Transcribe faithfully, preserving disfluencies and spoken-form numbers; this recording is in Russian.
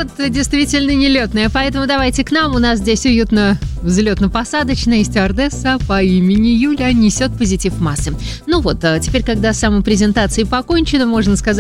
вот действительно нелетная, поэтому давайте к нам. У нас здесь уютно взлетно-посадочная стюардесса по имени Юля несет позитив массы. Ну вот, теперь, когда самопрезентацией покончено, можно сказать,